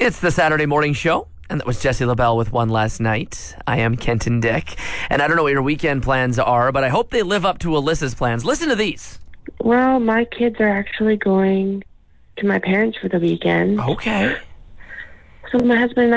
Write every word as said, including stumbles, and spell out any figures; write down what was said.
It's the Saturday morning show, and that was Jesse LaBelle with One Last Night. I am Kenton Dick, and I don't know what your weekend plans are, but I hope they live up to Alyssa's plans. Listen to these. Well, my kids are actually going to my parents for the weekend. Okay. So my husband and